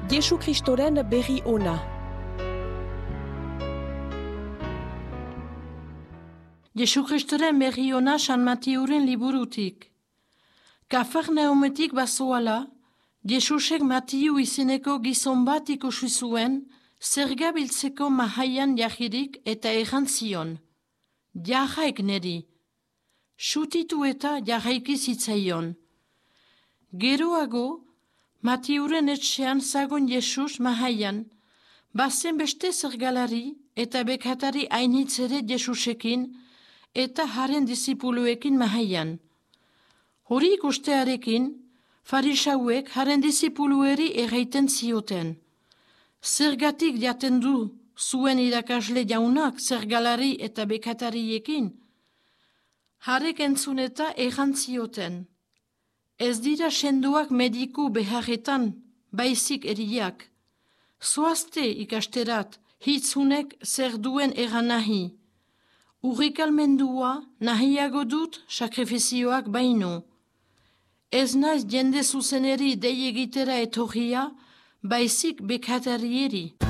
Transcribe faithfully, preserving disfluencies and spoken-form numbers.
Jesu Kristoren berri ona. Jesu Kristoren berri ona San Matiuren liburutik. Kafarnaumetik bazoala, Jesusek Matiu izeneko gizon bat ikusi zuen, zerga biltzeko mahaian jahirik eta errantzion. Jarraik neri. Sutitu eta jarraiki zitzaion. Geroago, Matiuren etxean zagon Jesus mahaian, bazen beste zergalari eta bekatari ainitz ere Jesusekin eta haren disipuluekin mahaian. Hori ikustearekin, farisauek haren disipulueri erraiten zioten. Zergatik jaten du zuen irakasle jaunak zergalari eta bekatariekin? Harek entzun eta errantzioten. Ez dira sendoak mediku beharretan, baizik eriak. Zoazte ikasterat, hitzunek zer duen eran nahi. Urrikalmendua nahiago dut sakrifizioak baino. Ez naiz jende zuzeneri dei egitera etorria, baizik bekatarieri.